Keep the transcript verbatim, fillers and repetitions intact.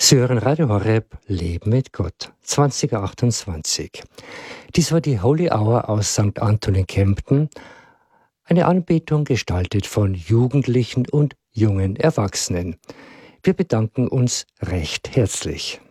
Sie hören Radio Horeb, Leben mit Gott, zwanzig achtundzwanzig. Dies war die Holy Hour aus Sankt Anton in Kempten, eine Anbetung gestaltet von Jugendlichen und jungen Erwachsenen. Wir bedanken uns recht herzlich.